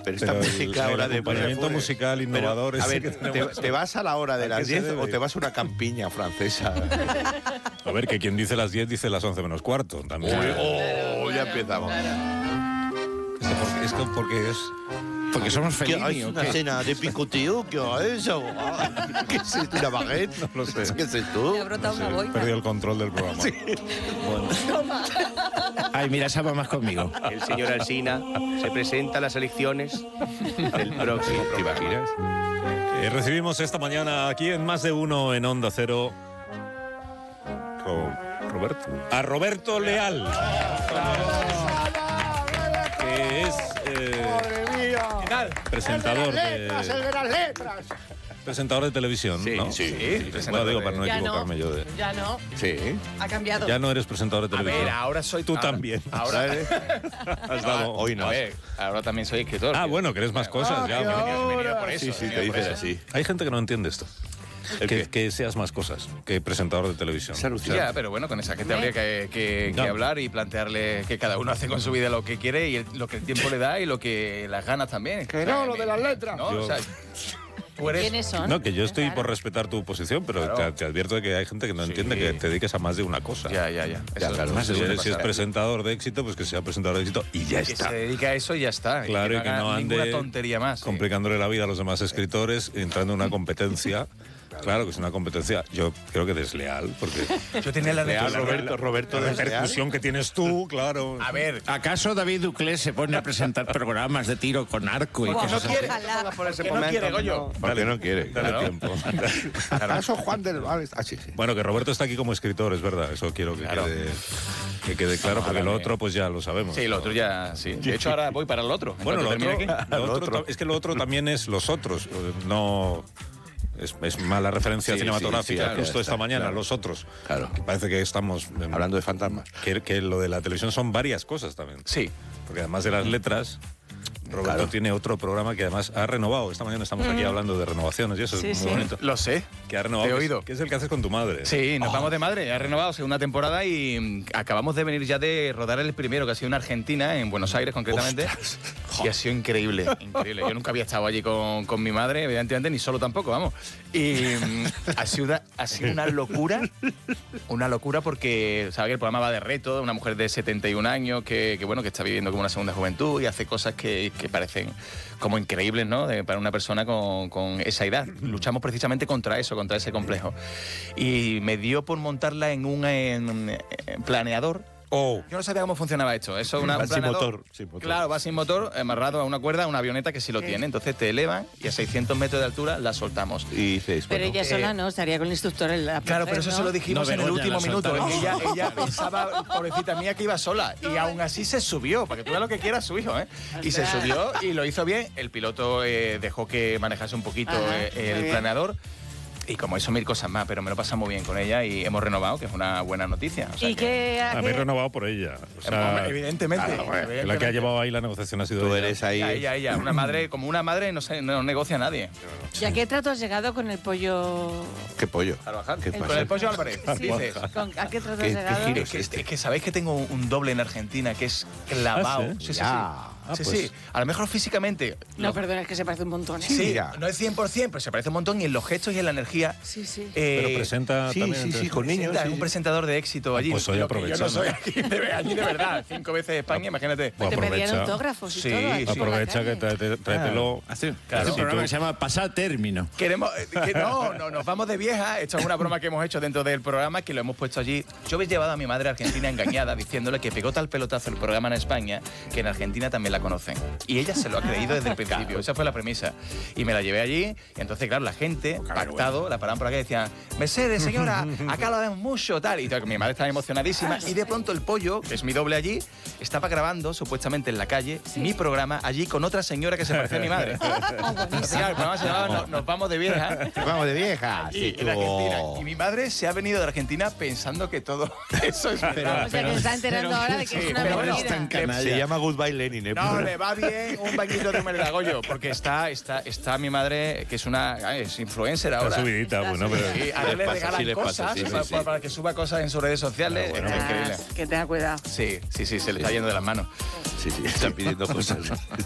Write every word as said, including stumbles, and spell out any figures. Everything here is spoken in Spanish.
pero esta Pero el- música el ahora de acompañamiento musical innovador Pero, a ese ver, que te, tenemos. te vas a la hora de ¿A las qué se diez debe? o te vas a una campiña francesa? A ver, que quien dice las diez dice las once menos cuarto. También. Uy, oh, ya empezamos. Esto porque, es que porque es... Porque somos ¿Qué hay? Fellini, ¿o ¿Una qué? cena de picoteo? ¿Qué es eso? ¿Qué es esto? ¿Una baguette? No lo sé. ¿Qué es esto? Me ha brotado una He boina. perdido el control del programa. Ay, mira, esa va más conmigo. El señor Alsina se presenta a las elecciones del próximo ¿Te programa. imaginas? Eh, recibimos esta mañana aquí en Más de Uno en Onda Cero Ro- Roberto a Roberto Leal, que es eh, presentador de presentador de televisión, Sí, ¿no? sí, Bueno, digo para no Ya no. equivocarme yo de. Ya no, Sí. ha cambiado. Ya no eres presentador de A televisión. ver, ahora soy... Tú ahora- también. Ahora, Has dado- Hoy no. a ver, ahora también soy escritor. Ah, bueno, que eres más cosas. Ya, bueno. He venido por eso. Sí, he sí, venido te por dicen eso. así. Hay gente que no entiende esto. ¿El Que, qué? que seas más cosas que presentador de televisión. Es alucinante. Ya, pero bueno, con esa gente habría que, que- que No. hablar y plantearle que cada uno hace con su vida lo que quiere y el- lo que el tiempo le da y lo que las ganas también. Que no, lo de las letras. ¿no? Yo- O sea, tú eres... ¿Quiénes son? No, que yo estoy Claro. por respetar tu posición, pero Claro. te, te advierto de que hay gente que no Sí. entiende que te dediques a más de una cosa. Ya, ya, ya. Ya, Eso claro. más Si, de una eres- si es cosa. presentador de éxito, pues que sea presentador de éxito y ya Que está. se dedica a eso y ya está. Claro, y que haga no ande ninguna tontería más. sí. complicándole la vida a los demás escritores, entrando en una competencia. Claro que es una competencia, yo creo que desleal, porque Yo tenía la Leal, necesidad- Roberto, Roberto la desleal. repercusión que tienes tú, claro. A ver, ¿Acaso David Duclés se pone a presentar programas de tiro con arco y Buah, cosas no así? quiere. Ojalá. Por ese que no momento, quiere, Goyo. no. Porque no quiere. Dale Claro. tiempo. ¿Acaso Juan del Val? Ah, sí, sí. Bueno, que Roberto está aquí como escritor, es verdad, eso quiero que, Claro. quede, que quede claro, porque lo otro pues ya lo sabemos. Sí, lo otro ya, sí. De hecho, ahora voy para el otro. En Bueno, lo cuanto otro, termine aquí. lo otro ta- es que lo otro también es los otros, no... Es, es mala referencia Sí, cinematográfica, sí, sí, claro, justo ya esta está, mañana, claro. los otros. Claro. Que parece que estamos... em, Hablando de fantasmas. que, que lo de la televisión son varias cosas también. Sí. Porque además de las letras, Roberto Claro. tiene otro programa que además ha renovado. Esta mañana estamos aquí hablando de renovaciones y eso Sí, es sí. muy bonito. Lo sé. Que ha renovado. Te he que es- oído. Que es el que haces con tu madre. Sí, nos vamos de madre. Ha renovado segunda temporada y mm, acabamos de venir ya de rodar el primero, que ha sido en Argentina, en Buenos Aires concretamente. Y ha sido increíble, increíble. Yo nunca había estado allí con, con mi madre, evidentemente, ni solo tampoco, vamos. Y mm, ha, sido, ha sido una locura, una locura porque, ¿sabes? Que el programa va de reto, una mujer de setenta y un años que, que, bueno, que está viviendo como una segunda juventud y hace cosas que, que parecen como increíbles, ¿no? De- para una persona con, con esa edad. Luchamos precisamente contra eso, contra ese complejo. Y me dio por montarla en un en- en planeador. Oh. Yo no sabía cómo funcionaba esto. Eso es una, Va un sin planeador. motor, sin motor. Claro, va sin motor, amarrado a una cuerda, a una avioneta que sí lo tiene. Entonces te elevan y a seiscientos metros de altura la soltamos. Y dices, Pero bueno, ella sola no, estaría con el instructor en la Claro, pero eso se lo dijimos No, en el Begoña, último la minuto. soltamos. Ella, ella pensaba, pobrecita mía, que iba sola. Y aún así se subió, para que tú veas lo que quiera su hijo, ¿eh? Y se subió y lo hizo bien. El piloto eh, dejó que manejase un poquito Ajá, eh, muy el bien. planeador. Y como eso, mil cosas más, pero me lo pasa muy bien con ella y hemos renovado, que es una buena noticia. O sea ¿Y que- qué? a Habéis qué- renovado por ella. O sea, Hombre, evidentemente. claro, bueno, que la que ha evidentemente. llevado ahí la negociación ha sido tú ella. eres ahí. Ella, ella, ella. Una madre, como una madre no, se, no negocia a nadie. ¿Y a qué trato has llegado con el pollo? ¿Qué pollo? Carvajal. ¿Qué El- pasa? Con el pollo Álvarez. Dices. ¿Con- ¿A qué trato ¿Qué- has qué llegado? giro? Es que, es que sabéis que tengo un, un doble en Argentina que es clavado. ¿Ah, sí? sí, sí, sí. Ya. Ah, sí, pues. sí. A lo mejor físicamente. No, lo- perdona, es que se parece un montón. ¿eh? Sí, Mira. no es cien por ciento, pero se parece un montón y en los gestos y en la energía. Sí, sí. eh, Pero presenta Sí, también. sí, sí, entonces- con niños. presenta, sí, es un sí. presentador de éxito allí. pues hoy Lo que yo no aprovechando. soy aquí de, allí de verdad. Cinco veces España, imagínate. Pues Te pedían aprovecha. autógrafos y Sí, todo. aquí sí. por la Aprovecha que calle. tráete- tráetelo. Hace, Claro. hace un Si programa tú- que se llama Pasar Término. Queremos eh, que no, no, nos vamos de vieja. Esto es una broma que hemos hecho dentro del programa, que lo hemos puesto allí. Yo he llevado a mi madre a Argentina engañada, diciéndole que pegó tal pelotazo el programa en España, que en Argentina también la conocen. Y ella se lo ha creído desde el principio. Esa fue la premisa. Y me la llevé allí. Y entonces, claro, la gente, pactado, la paraban por aquí y decían: Mercedes, señora, acá lo vemos mucho, tal. Y tal, mi madre estaba emocionadísima. Y de pronto el pollo, que es mi doble allí, estaba grabando, supuestamente en la calle, mi programa allí con otra señora que se parecía a mi madre. Entonces, claro, el programa se llamaba Nos, Nos vamos de vieja. Vamos de vieja. Y, Sí, en Argentina. oh. Y mi madre se ha venido de Argentina pensando que todo eso es verdad. O sea, que se está enterando pero- ahora de que sí, es una pero bueno, mentira. es tan canalla. Se llama Goodbye Lenin, ¿eh? No, le va bien un bañito de humedad, Goyo, porque está, está, está mi madre, que es una es influencer ahora. Está subidita, bueno, pero. Sí, ahora le pasa, regalan sí le pasa, cosas sí, sí, para, sí. para que suba cosas en sus redes sociales. Bueno, es bueno. increíble. Que tenga cuidado. Sí, sí, sí, se le está yendo de las manos. Sí, sí, están pidiendo cosas.